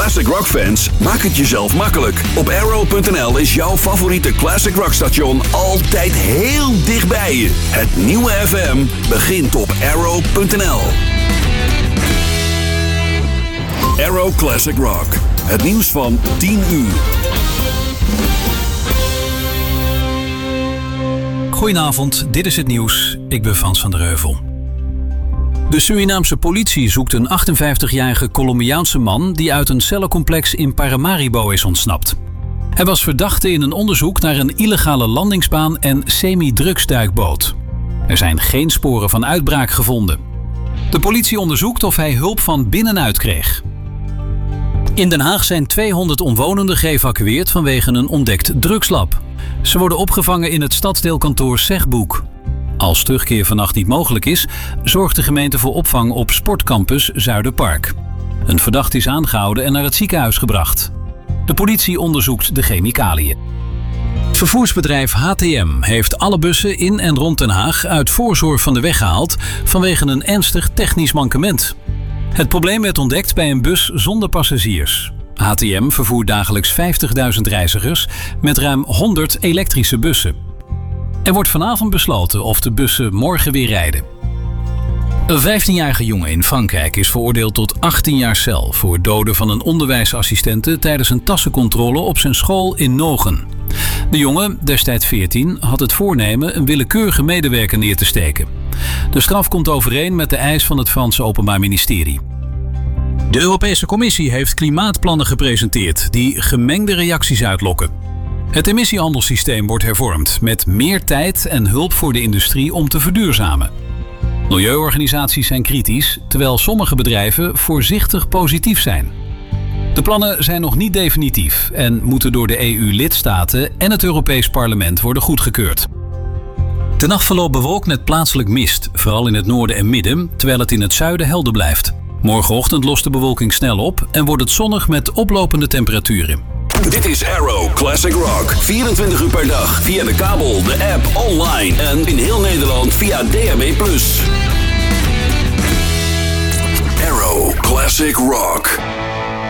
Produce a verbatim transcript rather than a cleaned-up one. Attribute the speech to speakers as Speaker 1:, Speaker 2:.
Speaker 1: Classic Rock fans, maak het jezelf makkelijk. Op Arrow punt n l is jouw favoriete Classic Rock station altijd heel dichtbij je. Het nieuwe F M begint op Arrow punt n l. Arrow Classic Rock. Het nieuws van tien uur.
Speaker 2: Goedenavond, dit is het nieuws. Ik ben Frans van der Heuvel. De Surinaamse politie zoekt een achtenvijftigjarige Colombiaanse man die uit een cellencomplex in Paramaribo is ontsnapt. Hij was verdachte in een onderzoek naar een illegale landingsbaan en semi-drugsduikboot. Er zijn geen sporen van uitbraak gevonden. De politie onderzoekt of hij hulp van binnenuit kreeg. In Den Haag zijn tweehonderd omwonenden geëvacueerd vanwege een ontdekt drugslab. Ze worden opgevangen in het stadsdeelkantoor Zegboek. Als terugkeer vannacht niet mogelijk is, zorgt de gemeente voor opvang op Sportcampus Zuiderpark. Een verdachte is aangehouden en naar het ziekenhuis gebracht. De politie onderzoekt de chemicaliën. Vervoersbedrijf H T M heeft alle bussen in en rond Den Haag uit voorzorg van de weg gehaald vanwege een ernstig technisch mankement. Het probleem werd ontdekt bij een bus zonder passagiers. H T M vervoert dagelijks vijftigduizend reizigers met ruim honderd elektrische bussen. Er wordt vanavond besloten of de bussen morgen weer rijden. Een vijftienjarige jongen in Frankrijk is veroordeeld tot achttien jaar cel voor het doden van een onderwijsassistente tijdens een tassencontrole op zijn school in Nogen. De jongen, destijds veertien, had het voornemen een willekeurige medewerker neer te steken. De straf komt overeen met de eis van het Franse Openbaar Ministerie. De Europese Commissie heeft klimaatplannen gepresenteerd die gemengde reacties uitlokken. Het emissiehandelssysteem wordt hervormd met meer tijd en hulp voor de industrie om te verduurzamen. Milieuorganisaties zijn kritisch, terwijl sommige bedrijven voorzichtig positief zijn. De plannen zijn nog niet definitief en moeten door de E U-lidstaten en het Europees Parlement worden goedgekeurd. De nacht verloopt bewolkt met plaatselijk mist, vooral in het noorden en midden, terwijl het in het zuiden helder blijft. Morgenochtend lost de bewolking snel op en wordt het zonnig met oplopende temperaturen.
Speaker 1: Dit is Arrow Classic Rock. vierentwintig uur per dag via de kabel, de app, online en in heel Nederland via D A B plus. Arrow Classic Rock.